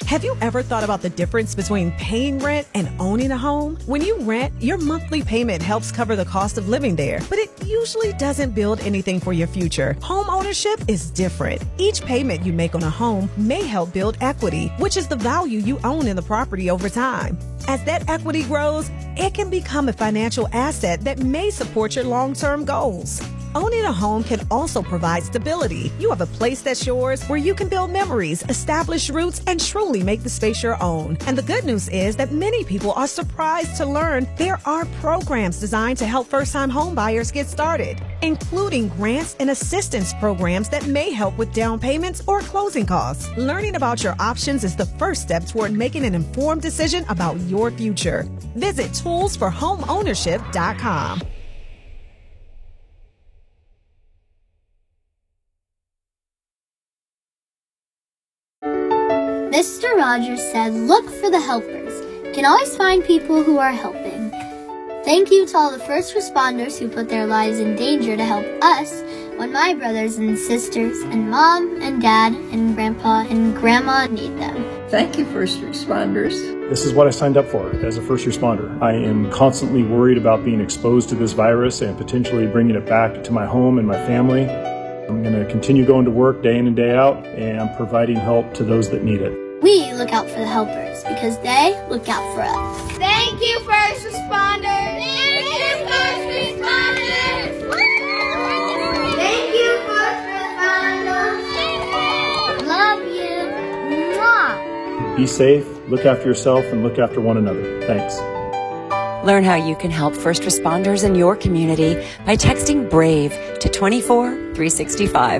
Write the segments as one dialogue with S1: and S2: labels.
S1: Have you ever thought about the difference between paying rent and owning a home? When you rent, your monthly payment helps cover the cost of living there, but it usually doesn't build anything for your future. Home ownership is different. Each payment you make on a home may help build equity, which is the value you own in the property over time. As that equity grows, it can become a financial asset that may support your long-term goals. Owning a home can also provide stability. You have a place that's yours where you can build memories, establish roots, and truly make the space your own. And the good news is that many people are surprised to learn there are programs designed to help first-time home buyers get started, including grants and assistance programs that may help with down payments or closing costs. Learning about your options is the first step toward making an informed decision about your future. Visit toolsforhomeownership.com.
S2: Mr. Rogers said, "Look for the helpers. You can always find people who are helping." Thank you to all the first responders who put their lives in danger to help us when my brothers and sisters and mom and dad and grandpa and grandma need them.
S3: Thank you, first responders.
S4: This is what I signed up for as a first responder. I am constantly worried about being exposed to this virus and potentially bringing it back to my home and my family. I'm going to continue going to work day in and day out and providing help to those that need it.
S2: We look out for the helpers because they look out for us.
S5: Thank you, first responders. Thank you, first responders.
S2: Thank you, first responders. Love you. Mwah.
S4: Be safe, look after yourself, and look after one another. Thanks.
S6: Learn how you can help first responders in your community by texting BRAVE to 24365.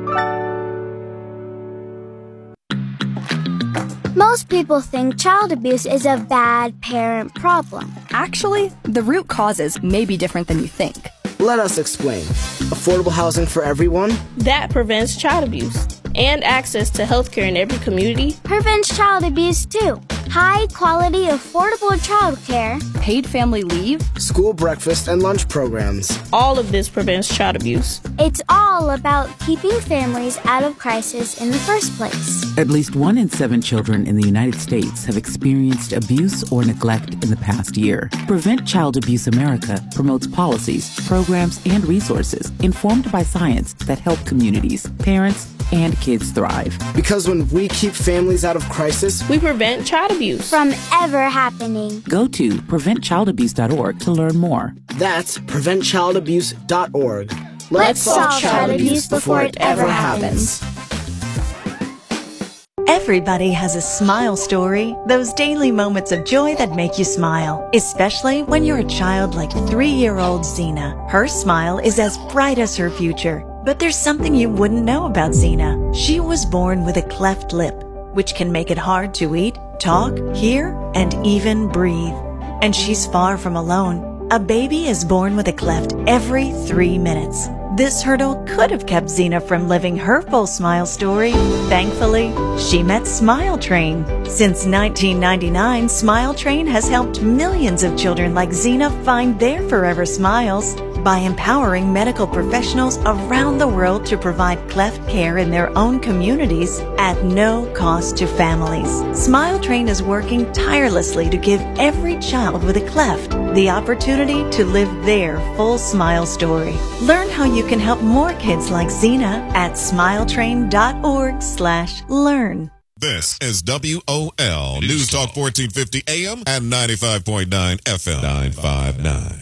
S7: Most people think child abuse is a bad parent problem.
S8: Actually, the root causes may be different than you think.
S9: Let us explain. Affordable housing for everyone?
S10: That prevents child abuse. And access to healthcare in every community
S7: prevents child abuse too. High quality, affordable childcare,
S8: paid family leave,
S9: school breakfast and lunch programs.
S10: All of this prevents child abuse.
S7: It's all about keeping families out of crisis in the first place.
S11: At least 1 in 7 children in the United States have experienced abuse or neglect in the past year. Prevent Child Abuse America promotes policies, programs, and resources informed by science that help communities, parents, and kids thrive.
S9: Because when we keep families out of crisis,
S10: we prevent child abuse
S7: from ever happening.
S11: Go to preventchildabuse.org to learn more.
S9: That's preventchildabuse.org.
S7: Let's solve child abuse before it ever happens.
S12: Everybody has a smile story, those daily moments of joy that make you smile, especially when you're a child like 3-year-old Zena. Her smile is as bright as her future. But there's something you wouldn't know about Zena. She was born with a cleft lip, which can make it hard to eat, talk, hear, and even breathe. And she's far from alone. A baby is born with a cleft every 3 minutes. This hurdle could have kept Zena from living her full smile story. Thankfully, she met Smile Train. Since 1999, Smile Train has helped millions of children like Zena find their forever smiles by empowering medical professionals around the world to provide cleft care in their own communities at no cost to families. Smile Train is working tirelessly to give every child with a cleft the opportunity to live their full smile story. Learn how you can help more kids like Zena at smiletrain.org/learn.
S13: This is WOL News Talk 1450 AM and 95.9 FM 959.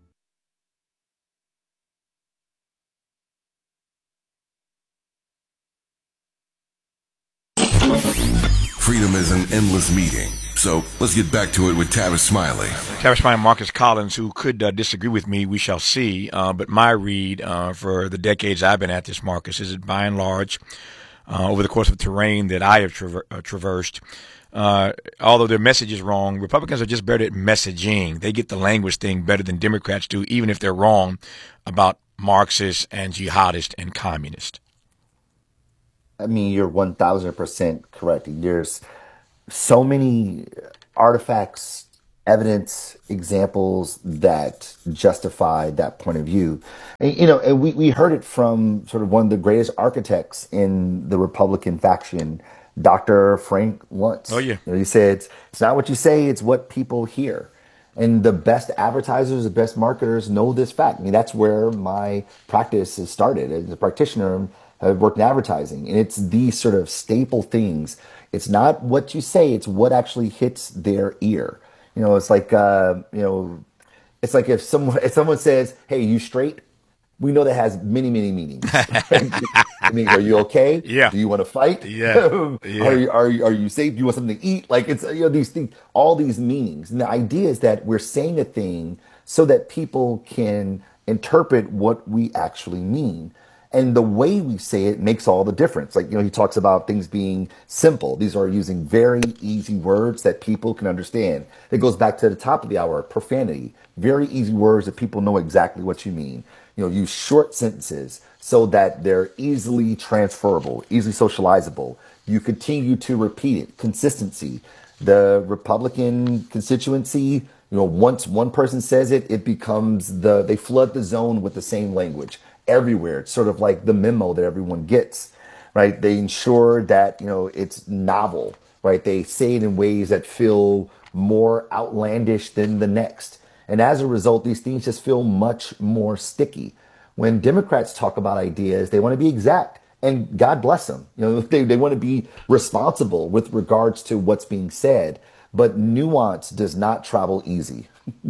S14: Freedom is an endless meeting. So let's get back to it with Tavis Smiley.
S15: Tavis Smiley and Marcus Collins, who could disagree with me, we shall see. But my read for the decades I've been at this, Marcus, is that by and large, over the course of terrain that I have traversed, although their message is wrong, Republicans are just better at messaging. They get the language thing better than Democrats do, even if they're wrong about Marxist and jihadist and communist.
S16: I mean, you're 1,000% correct. There's so many artifacts, evidence, examples that justify that point of view. And, we heard it from sort of one of the greatest architects in the Republican faction, Dr. Frank Luntz.
S15: Oh, yeah.
S16: He said, it's not what you say, it's what people hear. And the best advertisers, the best marketers know this fact. I mean, that's where my practice has started. As a practitioner, I've worked in advertising, and it's these sort of staple things. It's not what you say, it's what actually hits their ear. It's like, it's like if someone says, hey, you straight? We know that has many, many meanings. I mean, are you okay?
S15: Yeah.
S16: Do you want to fight?
S15: Yeah.
S16: Are you safe? Do you want something to eat? Like, it's, these things, all these meanings. And the idea is that we're saying a thing so that people can interpret what we actually mean. And the way we say it makes all the difference. Like, he talks about things being simple. These are using very easy words that people can understand. It goes back to the top of the hour, profanity. Very easy words that people know exactly what you mean. Use short sentences so that they're easily transferable, easily socializable. You continue to repeat it. Consistency. The Republican constituency, once one person says it, it becomes they flood the zone with the same language everywhere. It's sort of like the memo that everyone gets, right? They ensure that, it's novel, right? They say it in ways that feel more outlandish than the next. And as a result, these things just feel much more sticky. When Democrats talk about ideas, they want to be exact. And God bless them. They want to be responsible with regards to what's being said. But nuance does not travel easy.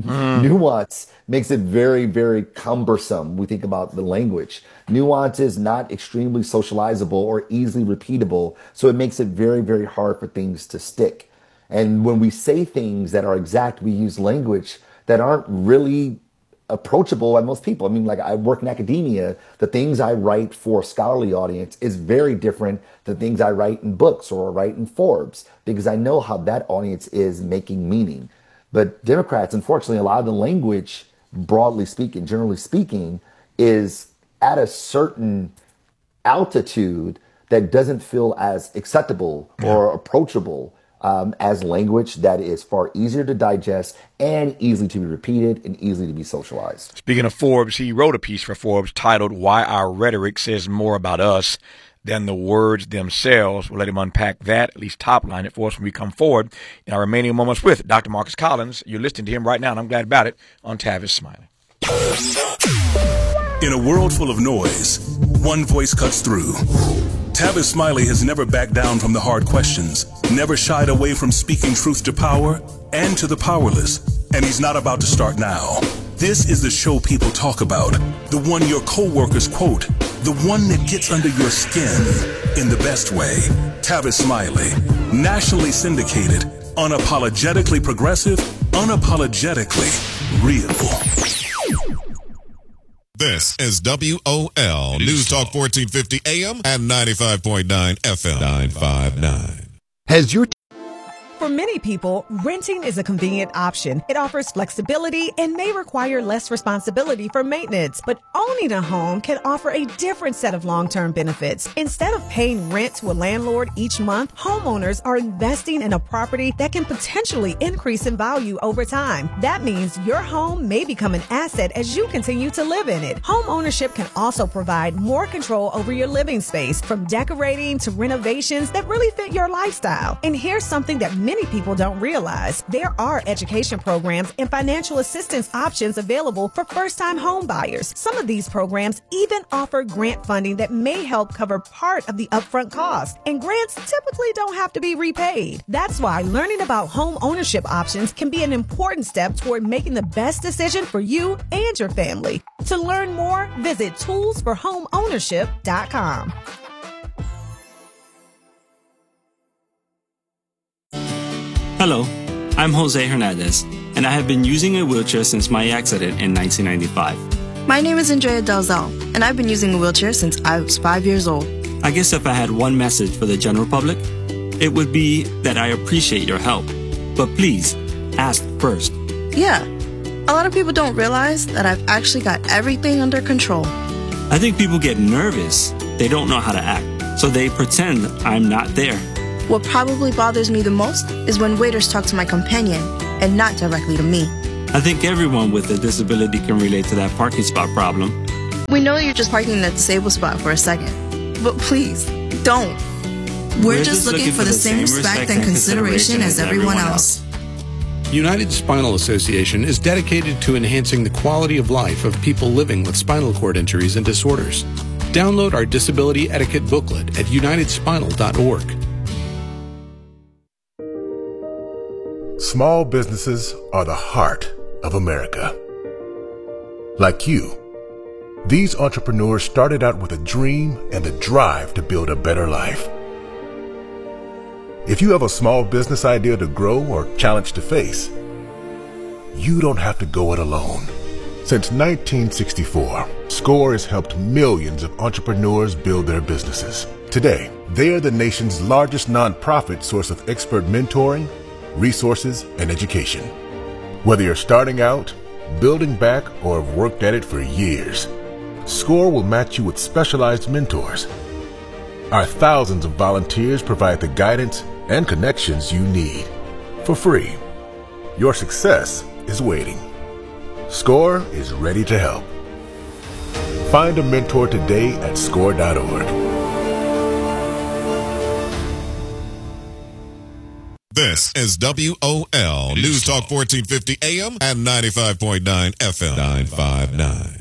S16: Nuance makes it very, very cumbersome when we think about the language. Nuance is not extremely socializable or easily repeatable. So it makes it very, very hard for things to stick. And when we say things that are exact, we use language that aren't really approachable by most people. I mean, like, I work in academia. The things I write for a scholarly audience is very different than things I write in books or write in Forbes, because I know how that audience is making meaning. But Democrats, unfortunately, a lot of the language, broadly speaking, generally speaking, is at a certain altitude that doesn't feel as acceptable or approachable as language that is far easier to digest and easily to be repeated and easily to be socialized.
S15: Speaking of Forbes, he wrote a piece for Forbes titled "Why Our Rhetoric Says More About Us Than the Words Themselves." We'll let him unpack that, at least top line it for us when we come forward in our remaining moments with Dr. Marcus Collins. You're listening to him right now, and I'm glad about it, on Tavis Smiley.
S17: In a world full of noise, one voice cuts through. Tavis Smiley has never backed down from the hard questions, never shied away from speaking truth to power and to the powerless, and he's not about to start now. This is the show people talk about, the one your coworkers quote, the one that gets under your skin in the best way. Tavis Smiley, nationally syndicated, unapologetically progressive, unapologetically real.
S13: This is WOL News Talk 1450 AM and 95.9 FM 959.
S1: Has your For many people, renting is a convenient option. It offers flexibility and may require less responsibility for maintenance. But owning a home can offer a different set of long-term benefits. Instead of paying rent to a landlord each month, homeowners are investing in a property that can potentially increase in value over time. That means your home may become an asset as you continue to live in it. Home ownership can also provide more control over your living space, from decorating to renovations that really fit your lifestyle. And here's something that many people don't realize. There are education programs and financial assistance options available for first-time home buyers. Some of these programs even offer grant funding that may help cover part of the upfront cost. And grants typically don't have to be repaid. That's why learning about home ownership options can be an important step toward making the best decision for you and your family. To learn more, visit toolsforhomeownership.com.
S18: Hello, I'm Jose Hernandez, and I have been using a wheelchair since my accident in 1995.
S19: My name is Andrea Dalzell, and I've been using a wheelchair since I was 5 years old.
S18: I guess if I had one message for the general public, it would be that I appreciate your help. But please, ask first.
S19: Yeah, a lot of people don't realize that I've actually got everything under control.
S18: I think people get nervous. They don't know how to act, so they pretend I'm not there.
S19: What probably bothers me the most is when waiters talk to my companion and not directly to me.
S18: I think everyone with a disability can relate to that parking spot problem.
S19: We know you're just parking in a disabled spot for a second, but please, don't. We're just looking for the same respect and consideration as everyone else.
S20: United Spinal Association is dedicated to enhancing the quality of life of people living with spinal cord injuries and disorders. Download our disability etiquette booklet at unitedspinal.org.
S21: Small businesses are the heart of America. Like you, these entrepreneurs started out with a dream and the drive to build a better life. If you have a small business idea to grow or challenge to face, you don't have to go it alone. Since 1964, SCORE has helped millions of entrepreneurs build their businesses. Today, they are the nation's largest nonprofit source of expert mentoring, resources, and education. Whether you're starting out, building back, or have worked at it for years, SCORE will match you with specialized mentors. Our thousands of volunteers provide the guidance and connections you need for free. Your success is waiting. SCORE is ready to help. Find a mentor today at SCORE.org.
S13: This is WOL News Talk 1450 AM and 95.9 FM 959.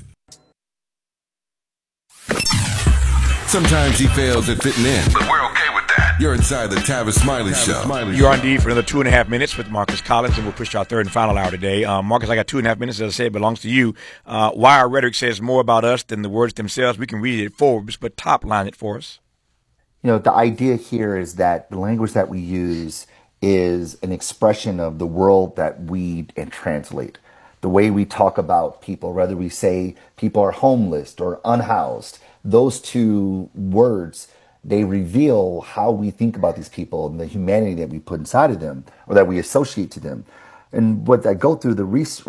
S14: Sometimes he fails at fitting in, but we're okay with that. You're inside the Tavis Smiley Show.
S15: You're on D for another 2.5 minutes with Marcus Collins, and we'll push our third and final hour today. Marcus, I got 2.5 minutes. As I said, it belongs to you. Why our rhetoric says more about us than the words themselves. We can read it forward, but top line it for us.
S16: You know, the idea here is that the language that we use is an expression of the world that we translate. The way we talk about people, whether we say people are homeless or unhoused, those two words, they reveal how we think about these people and the humanity that we put inside of them or that we associate to them. And what I go through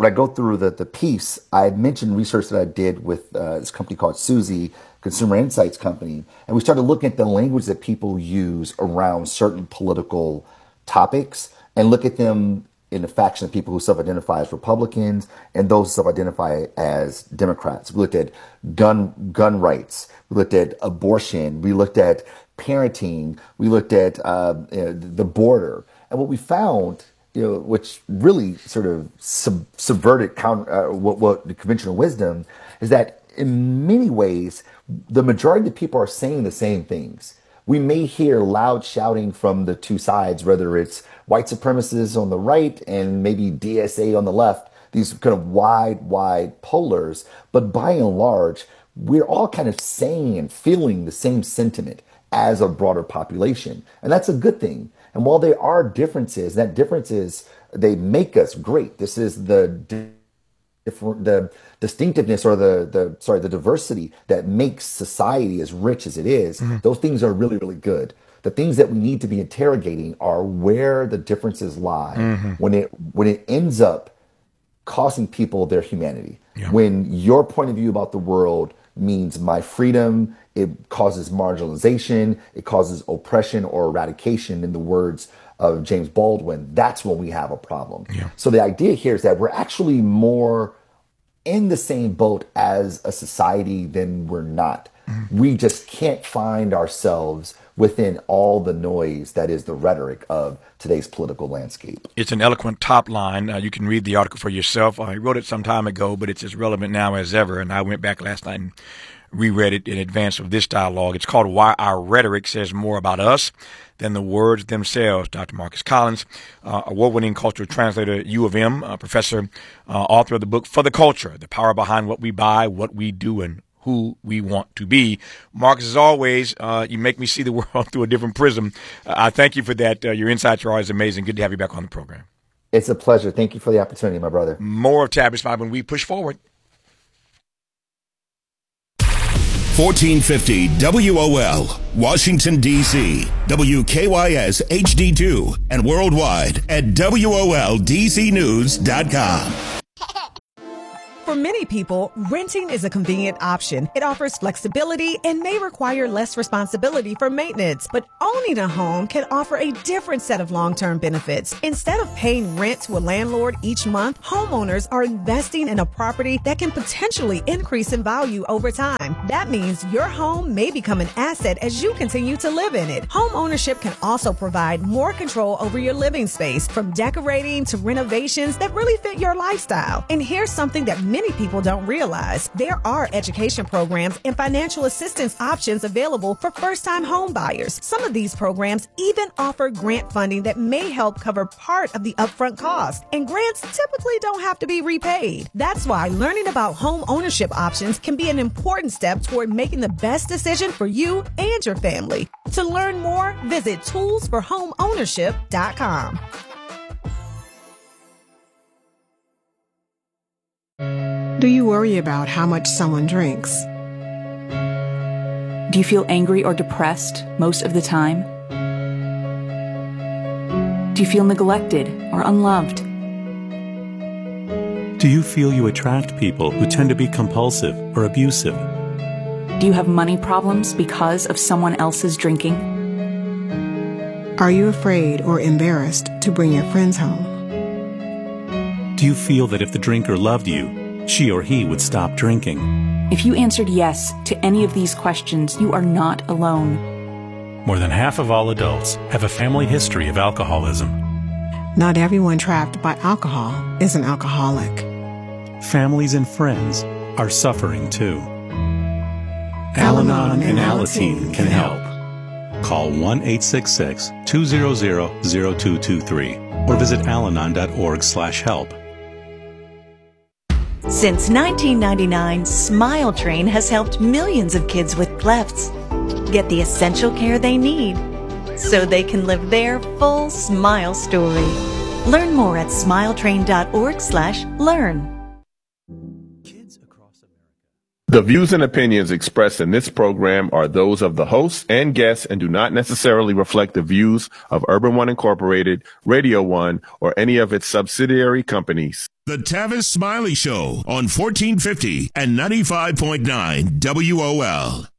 S16: the piece, I mentioned research that I did with this company called Suzy, Consumer Insights Company, and we started looking at the language that people use around certain political topics and look at them in a faction of people who self-identify as Republicans and those who self-identify as Democrats. We looked at gun rights. We looked at abortion. We looked at parenting. We looked at the border. And what we found, which really sort of subverted what the conventional wisdom, is that in many ways, the majority of people are saying the same things. We may hear loud shouting from the two sides, whether it's white supremacists on the right and maybe DSA on the left, these kind of wide polars. But by and large, we're all kind of saying and feeling the same sentiment as a broader population. And that's a good thing. And while there are differences, that differences, they make us great. This is the distinctiveness or the diversity that makes society as rich as it is. Mm-hmm. Those things are really, really good. The things that we need to be interrogating are where the differences lie when it ends up costing people their humanity. Yeah. When your point of view about the world means my freedom, it causes marginalization, it causes oppression or eradication, in the words of James Baldwin, that's when we have a problem. Yeah. So the idea here is that we're actually more in the same boat as a society than we're not. Mm-hmm. We just can't find ourselves within all the noise that is the rhetoric of today's political landscape.
S15: It's an eloquent top line. You can read the article for yourself. I wrote it some time ago, but it's as relevant now as ever. And I went back last night and reread it in advance of this dialogue. It's called Why Our Rhetoric Says More About Us Than the Words Themselves. Dr. Marcus Collins, award-winning cultural translator, U of M, professor, author of the book For the Culture, The Power Behind What We Buy, What We Do, and Who We Want to Be. Marcus, as always, you make me see the world through a different prism. I thank you for that. Your insights are always amazing. Good to have you back on the program.
S16: It's a pleasure. Thank you for the opportunity, my brother.
S15: More of Tavis Smiley when we push forward.
S22: 1450 WOL, Washington, D.C., WKYS HD2, and worldwide at WOLDCnews.com.
S1: For many people, renting is a convenient option. It offers flexibility and may require less responsibility for maintenance. But owning a home can offer a different set of long-term benefits. Instead of paying rent to a landlord each month, homeowners are investing in a property that can potentially increase in value over time. That means your home may become an asset as you continue to live in it. Home ownership can also provide more control over your living space, from decorating to renovations that really fit your lifestyle. And here's something that many people don't realize. There are education programs and financial assistance options available for first-time home buyers. Some of these programs even offer grant funding that may help cover part of the upfront cost. And grants typically don't have to be repaid. That's why learning about home ownership options can be an important step toward making the best decision for you and your family. To learn more, visit toolsforhomeownership.com.
S3: Do you worry about how much someone drinks?
S8: Do you feel angry or depressed most of the time? Do you feel neglected or unloved?
S5: Do you feel you attract people who tend to be compulsive or abusive?
S8: Do you have money problems because of someone else's drinking?
S3: Are you afraid or embarrassed to bring your friends home?
S5: Do you feel that if the drinker loved you, she or he would stop drinking?
S8: If you answered yes to any of these questions, you are not alone.
S5: More than half of all adults have a family history of alcoholism.
S3: Not everyone trapped by alcohol is an alcoholic.
S5: Families and friends are suffering too. Al-Anon and Alateen can help. Call 1-866-200-0223 or visit alanon.org/help.
S12: Since 1999, Smile Train has helped millions of kids with clefts get the essential care they need so they can live their full smile story. Learn more at smiletrain.org/learn.
S23: The views and opinions expressed in this program are those of the hosts and guests and do not necessarily reflect the views of Urban One Incorporated, Radio One, or any of its subsidiary companies.
S22: The Tavis Smiley Show on 1450 and 95.9 WOL.